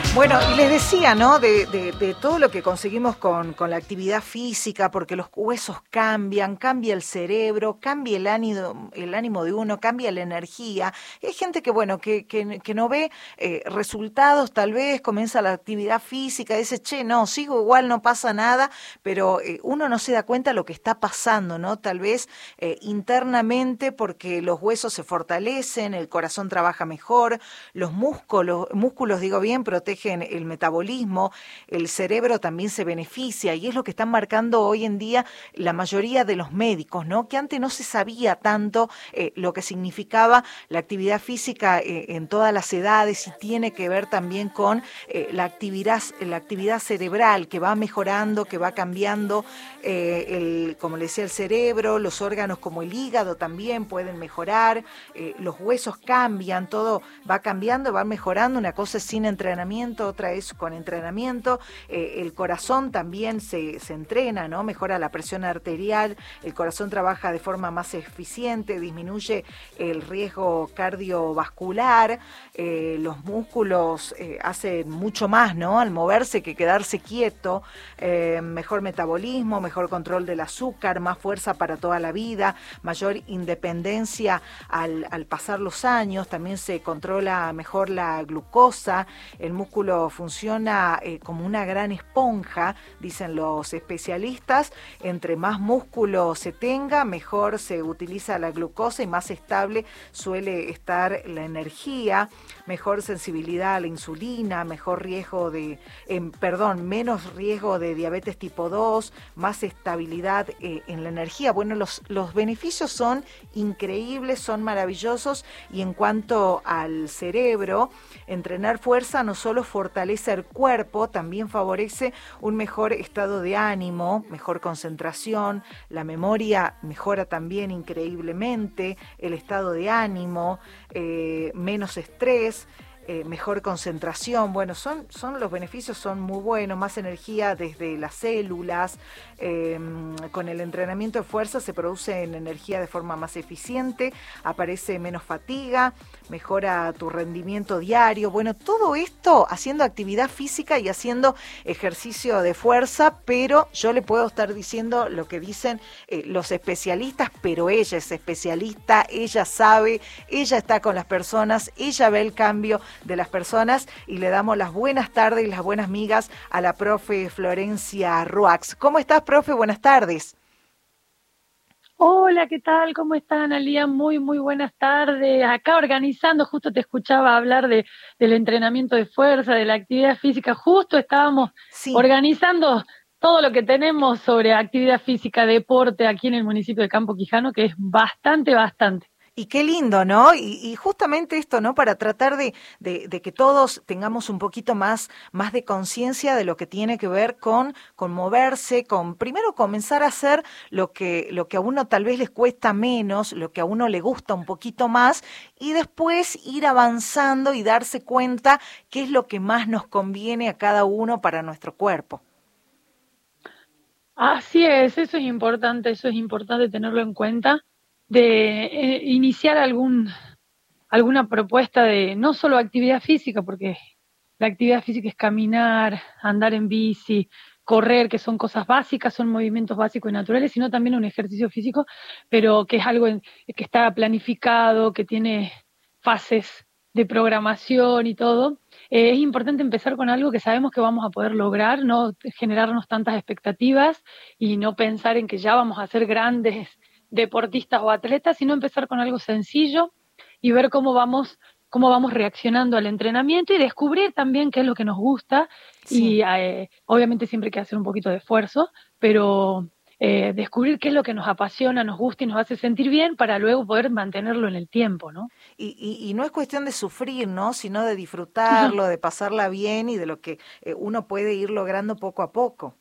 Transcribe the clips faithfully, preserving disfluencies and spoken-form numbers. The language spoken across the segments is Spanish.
Bueno, y les decía, ¿no? De, de, de todo lo que conseguimos con, con la actividad física, porque los huesos cambian, cambia el cerebro, cambia el ánimo, el ánimo de uno, cambia la energía. Y hay gente que, bueno, que, que, que no ve eh, resultados, tal vez comienza la actividad física, dice, che, no, sigo igual, no pasa nada, pero eh, uno no se da cuenta de lo que está pasando, ¿no? Tal vez eh, internamente, porque los huesos se fortalecen, el corazón trabaja mejor, los músculos, músculos digo bien, protegen el metabolismo, el cerebro también se beneficia y es lo que están marcando hoy en día la mayoría de los médicos, ¿no? Que antes no se sabía tanto eh, lo que significaba la actividad física eh, en todas las edades y tiene que ver también con eh, la actividad, la actividad cerebral que va mejorando, que va cambiando, eh, el, como le decía, el cerebro, los órganos como el hígado también pueden mejorar, eh, los huesos cambian, todo va cambiando, va mejorando, una cosa es sin entrenamiento, otra es con entrenamiento, eh, el corazón también se, se entrena, ¿no? Mejora la presión arterial, el corazón trabaja de forma más eficiente, disminuye el riesgo cardiovascular, eh, los músculos eh, hacen mucho más, ¿no? Al moverse que quedarse quieto, eh, mejor metabolismo, mejor control del azúcar, más fuerza para toda la vida, mayor independencia al, al pasar los años, también se controla mejor la glucosa, el músculo funciona eh, como una gran esponja, dicen los especialistas, entre más músculo se tenga, mejor se utiliza la glucosa y más estable suele estar la energía, mejor sensibilidad a la insulina, mejor riesgo de, eh, perdón, menos riesgo de diabetes tipo dos, más estabilidad eh, en la energía. Bueno, los, los beneficios son increíbles, son maravillosos y en cuanto al cerebro, entrenar fuerza no solo fortalece el cuerpo, también favorece un mejor estado de ánimo, mejor concentración, la memoria mejora también increíblemente, el estado de ánimo, eh, menos estrés, eh, mejor concentración. Bueno, son, son los beneficios son muy buenos, más energía desde las células, eh, con el entrenamiento de fuerza se produce energía de forma más eficiente, aparece menos fatiga, mejora tu rendimiento diario. Bueno, todo esto haciendo actividad física y haciendo ejercicio de fuerza, pero yo le puedo estar diciendo lo que dicen eh, los especialistas, pero ella es especialista, ella sabe, ella está con las personas, ella ve el cambio de las personas y le damos las buenas tardes y las buenas migas a la profe Florencia Ruax. ¿Cómo estás, profe? Buenas tardes. Hola, ¿qué tal? ¿Cómo están, Analía? Muy, muy buenas tardes. Acá organizando, justo te escuchaba hablar de, del entrenamiento de fuerza, de la actividad física. Justo estábamos Sí. organizando todo lo que tenemos sobre actividad física, deporte aquí en el municipio de Campo Quijano, que es bastante, bastante. Y qué lindo, ¿no? Y, y justamente esto, ¿no? Para tratar de, de, de que todos tengamos un poquito más, más de conciencia de lo que tiene que ver con, con moverse, con primero comenzar a hacer lo que, lo que a uno tal vez les cuesta menos, lo que a uno le gusta un poquito más, y después ir avanzando y darse cuenta qué es lo que más nos conviene a cada uno para nuestro cuerpo. Así es, eso es importante, eso es importante tenerlo en cuenta, de eh, iniciar algún alguna propuesta de no solo actividad física, porque la actividad física es caminar, andar en bici, correr, que son cosas básicas, son movimientos básicos y naturales, sino también un ejercicio físico, pero que es algo en, que está planificado, que tiene fases de programación y todo. Eh, es importante empezar con algo que sabemos que vamos a poder lograr, no generarnos tantas expectativas y no pensar en que ya vamos a ser grandes deportistas o atletas, sino empezar con algo sencillo y ver cómo vamos, cómo vamos reaccionando al entrenamiento y descubrir también qué es lo que nos gusta Sí. y eh, obviamente siempre hay que hacer un poquito de esfuerzo, pero eh, descubrir qué es lo que nos apasiona, nos gusta y nos hace sentir bien para luego poder mantenerlo en el tiempo, ¿no? Y, y, y no es cuestión de sufrir, ¿no? Sino de disfrutarlo, de pasarla bien y de lo que eh, uno puede ir logrando poco a poco.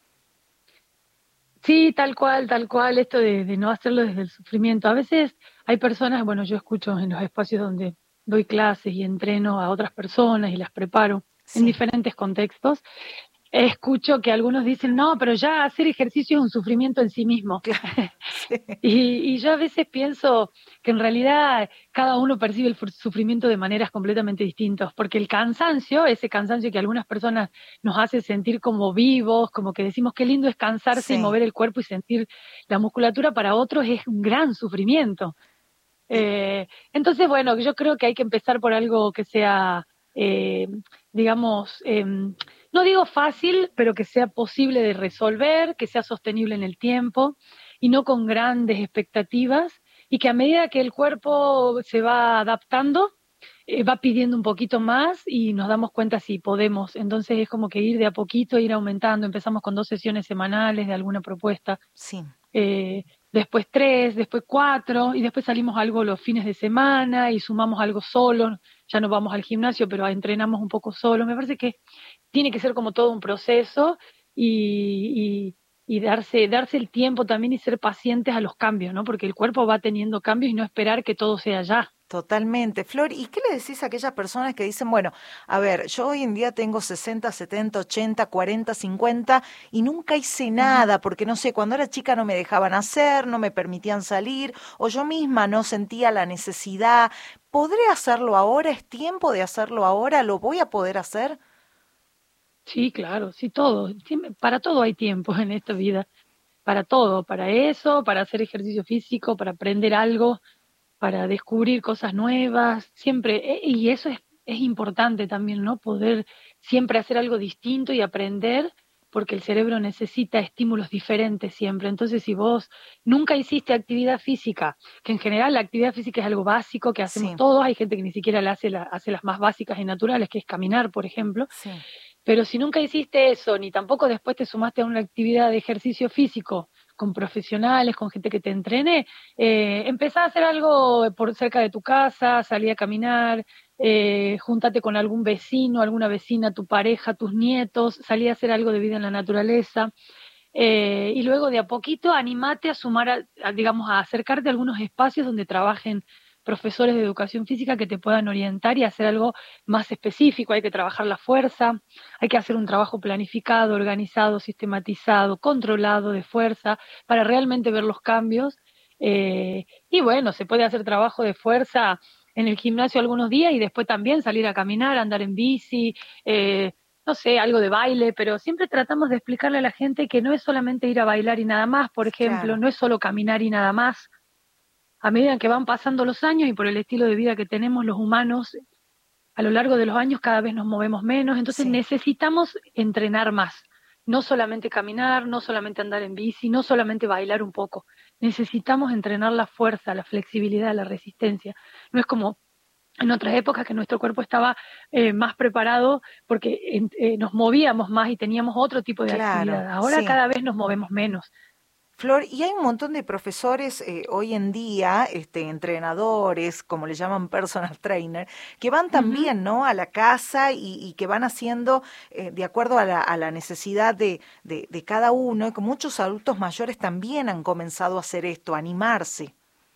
Sí, tal cual, tal cual, esto de, de no hacerlo desde el sufrimiento. A veces hay personas, bueno, yo escucho en los espacios donde doy clases y entreno a otras personas y las preparo en Sí. diferentes contextos, escucho que algunos dicen, no, pero ya hacer ejercicio es un sufrimiento en sí mismo. Claro, sí. Y, y yo a veces pienso que en realidad cada uno percibe el fu- sufrimiento de maneras completamente distintas, porque el cansancio, ese cansancio que algunas personas nos hace sentir como vivos, como que decimos qué lindo es cansarse y Sí. mover el cuerpo y sentir la musculatura, para otros es un gran sufrimiento. Y, Eh, entonces, bueno, yo creo que hay que empezar por algo que sea, eh, digamos, eh, no digo fácil, pero que sea posible de resolver, que sea sostenible en el tiempo y no con grandes expectativas, y que a medida que el cuerpo se va adaptando, eh, va pidiendo un poquito más y nos damos cuenta si podemos. Entonces es como que ir de a poquito, ir aumentando. Empezamos con dos sesiones semanales de alguna propuesta, sí. eh, después tres, después cuatro, y después salimos algo los fines de semana y sumamos algo solo. Ya no vamos al gimnasio, pero entrenamos un poco solo. Me parece que tiene que ser como todo un proceso, y, y, y darse, darse el tiempo también y ser pacientes a los cambios, ¿no? Porque el cuerpo va teniendo cambios y no esperar que todo sea ya. Totalmente. Flor, ¿y qué le decís a aquellas personas que dicen, bueno, a ver, yo hoy en día tengo sesenta, setenta, ochenta, cuarenta, cincuenta y nunca hice Ujú. nada porque no sé, cuando era chica no me dejaban hacer, no me permitían salir o yo misma no sentía la necesidad? ¿Podré hacerlo ahora? ¿Es tiempo de hacerlo ahora? ¿Lo voy a poder hacer? Sí, claro, sí, todo. Siempre- para todo hay tiempo en esta vida. Para todo, para eso, para hacer ejercicio físico, para aprender algo, para descubrir cosas nuevas, siempre, e- y eso es, es importante también, ¿no? Poder siempre hacer algo distinto y aprender, porque el cerebro necesita estímulos diferentes siempre. Entonces, si vos nunca hiciste actividad física, que en general la actividad física es algo básico que hacemos Sí, todos, hay gente que ni siquiera la hace, la, hace las más básicas y naturales, que es caminar, por ejemplo, sí, pero si nunca hiciste eso, ni tampoco después te sumaste a una actividad de ejercicio físico con profesionales, con gente que te entrene, eh, empezá a hacer algo por cerca de tu casa, salí a caminar, eh, júntate con algún vecino, alguna vecina, tu pareja, tus nietos, salí a hacer algo de vida en la naturaleza, eh, y luego de a poquito animate a sumar, a, a, digamos, a acercarte a algunos espacios donde trabajen profesores de educación física que te puedan orientar y hacer algo más específico. Hay que trabajar la fuerza, hay que hacer un trabajo planificado, organizado, sistematizado, controlado de fuerza para realmente ver los cambios. Eh, y bueno, se puede hacer trabajo de fuerza en el gimnasio algunos días y después también salir a caminar, andar en bici, eh, no sé, algo de baile, pero siempre tratamos de explicarle a la gente que no es solamente ir a bailar y nada más, por ejemplo, claro, no es solo caminar y nada más. A medida que van pasando los años y por el estilo de vida que tenemos los humanos, a lo largo de los años cada vez nos movemos menos, entonces sí. necesitamos entrenar más. No solamente caminar, no solamente andar en bici, no solamente bailar un poco. Necesitamos entrenar la fuerza, la flexibilidad, la resistencia. No es como en otras épocas que nuestro cuerpo estaba eh, más preparado porque en- eh, nos movíamos más y teníamos otro tipo de Claro, actividad. Ahora sí. cada vez nos movemos menos. Flor, y hay un montón de profesores eh, hoy en día, este, entrenadores, como le llaman personal trainer, que van Ujú. también, ¿no? A la casa y, y que van haciendo eh, de acuerdo a la, a la necesidad de, de, de cada uno, y que muchos adultos mayores también han comenzado a hacer esto, a animarse.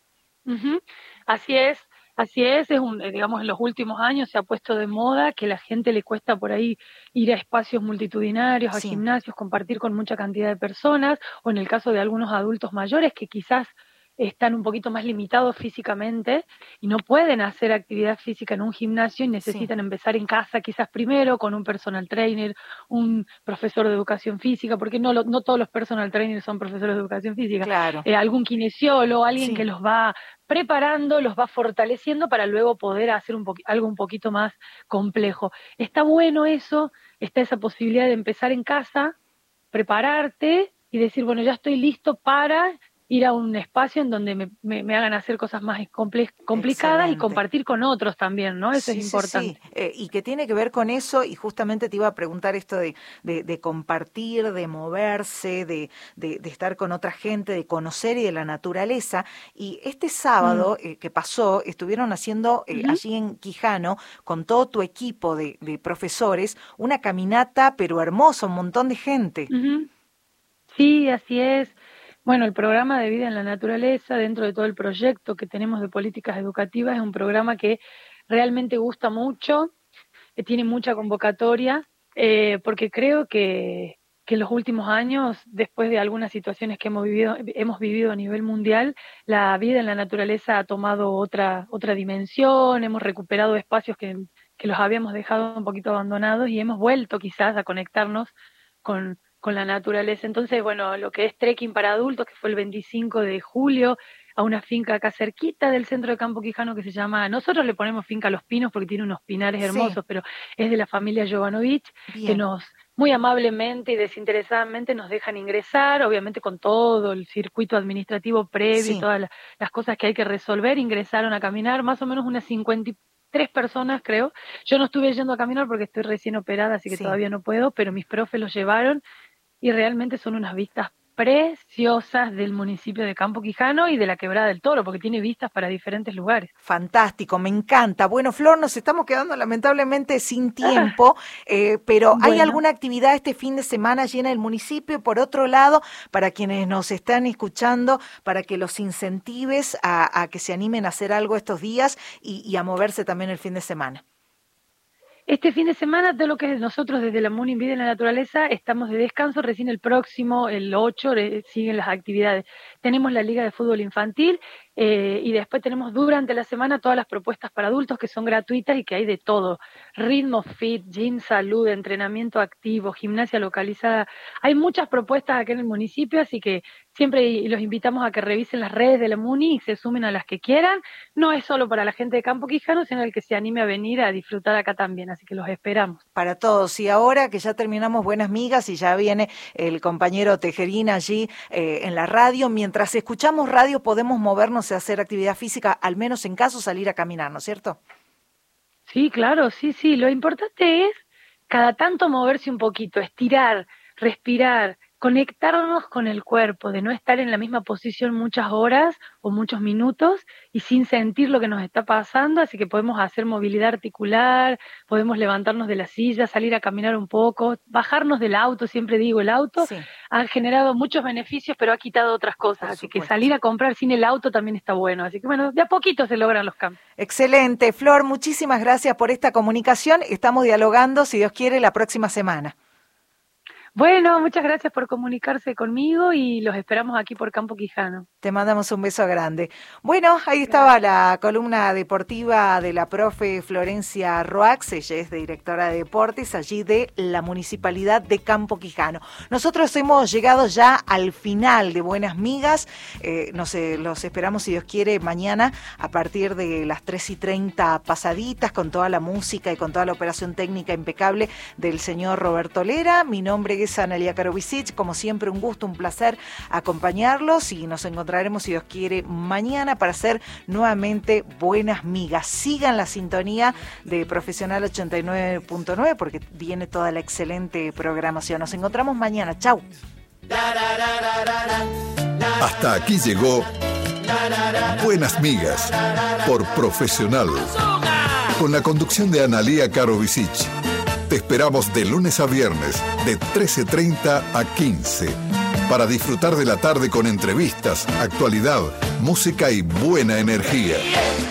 Ujú. Así es, así es, es un, eh, digamos, en los últimos años se ha puesto de moda que la gente le cuesta por ahí ir a espacios multitudinarios, a Sí, gimnasios, compartir con mucha cantidad de personas, o en el caso de algunos adultos mayores que quizás están un poquito más limitados físicamente y no pueden hacer actividad física en un gimnasio y sí, necesitan empezar en casa quizás primero con un personal trainer, un profesor de educación física, porque no, lo- no todos los personal trainers son profesores de educación física, claro, eh, algún kinesiólogo, alguien sí. que los va preparando, los va fortaleciendo para luego poder hacer un poqu- algo un poquito más complejo. Está bueno eso, está esa posibilidad de empezar en casa, prepararte y decir, bueno, ya estoy listo para ir a un espacio en donde me, me- me hagan hacer cosas más comple- complicadas y Excelente. compartir con otros también, ¿no? Eso es Sí, sí, sí, importante. eh, y que tiene que ver con eso, y justamente te iba a preguntar esto de, de, de compartir, de moverse, de, de, de estar con otra gente, de conocer y de la naturaleza. Y este Mm. sábado eh, que pasó, estuvieron haciendo eh, Ujú, allí en Quijano, con todo tu equipo de, de profesores, una caminata, pero hermosa, un montón de gente. ujú. Sí, así es. Bueno, el programa de vida en la naturaleza, dentro de todo el proyecto que tenemos de políticas educativas, es un programa que realmente gusta mucho, que tiene mucha convocatoria. eh, porque creo que, que en los últimos años, después de algunas situaciones que hemos vivido, hemos vivido a nivel mundial, la vida en la naturaleza ha tomado otra, otra dimensión, hemos recuperado espacios que, que los habíamos dejado un poquito abandonados y hemos vuelto quizás a conectarnos con, con la naturaleza. Entonces, bueno, lo que es trekking para adultos, que fue el veinticinco de julio, a una finca acá cerquita del centro de Campo Quijano que se llama, nosotros le ponemos Finca Los Pinos porque tiene unos pinares hermosos, sí. Pero es de la familia Jovanovic, que nos muy amablemente y desinteresadamente nos dejan ingresar, obviamente con todo el circuito administrativo previo sí. Y todas las, las cosas que hay que resolver. Ingresaron a caminar más o menos unas cincuenta y tres personas, creo. Yo no estuve yendo a caminar porque estoy recién operada, así que sí. Todavía no puedo, pero mis profes los llevaron y realmente son unas vistas preciosas del municipio de Campo Quijano y de la Quebrada del Toro, porque tiene vistas para diferentes lugares. Fantástico, me encanta. Bueno, Flor, nos estamos quedando lamentablemente sin tiempo, ah, eh, pero bueno. ¿Hay alguna actividad este fin de semana llena el municipio? Por otro lado, para quienes nos están escuchando, para que los incentives a, a que se animen a hacer algo estos días y, y a moverse también el fin de semana. Este fin de semana, de lo que nosotros desde la MUNI Vida en la Naturaleza estamos de descanso, recién el próximo, el ocho, siguen las actividades. Tenemos la Liga de Fútbol Infantil eh, y después tenemos durante la semana todas las propuestas para adultos que son gratuitas y que hay de todo. Ritmo fit, gym salud, entrenamiento activo, gimnasia localizada. Hay muchas propuestas acá en el municipio, así que siempre los invitamos a que revisen las redes de la MUNI y se sumen a las que quieran. No es solo para la gente de Campo Quijano, sino el que se anime a venir a disfrutar acá también. Así que los esperamos. Para todos. Y ahora que ya terminamos Buenas Migas y ya viene el compañero Tejerín allí eh, en la radio, mientras escuchamos radio podemos movernos a hacer actividad física, al menos en caso salir a caminar, ¿no es cierto? Sí, claro, sí, sí. Lo importante es cada tanto moverse un poquito, estirar, respirar, conectarnos con el cuerpo, de no estar en la misma posición muchas horas o muchos minutos y sin sentir lo que nos está pasando, así que podemos hacer movilidad articular, podemos levantarnos de la silla, salir a caminar un poco, bajarnos del auto, siempre digo, el auto sí. Ha generado muchos beneficios, pero ha quitado otras cosas, Por así supuesto. Que salir a comprar sin el auto también está bueno, así que bueno, de a poquito se logran los cambios. Excelente, Flor, muchísimas gracias por esta comunicación, estamos dialogando, si Dios quiere, la próxima semana. Bueno, muchas gracias por comunicarse conmigo y los esperamos aquí por Campo Quijano. Te mandamos un beso grande. Bueno, ahí estaba la columna deportiva de la profe Florencia Roax, ella es directora de deportes allí de la Municipalidad de Campo Quijano. Nosotros hemos llegado ya al final de Buenas Migas, eh, nos, eh, los esperamos si Dios quiere mañana a partir de las tres y treinta pasaditas con toda la música y con toda la operación técnica impecable del señor Roberto Lera. Mi nombre es Analia Karovicic, como siempre un gusto, un placer acompañarlos y nos encontraremos si Dios quiere mañana para hacer nuevamente Buenas Migas. Sigan la sintonía de Profesional ochenta y nueve punto nueve porque viene toda la excelente programación. Nos encontramos mañana. Chau. Hasta aquí llegó Buenas Migas por Profesional con la conducción de Analia Karovicic. Te esperamos de lunes a viernes, de trece treinta a quince, para disfrutar de la tarde con entrevistas, actualidad, música y buena energía.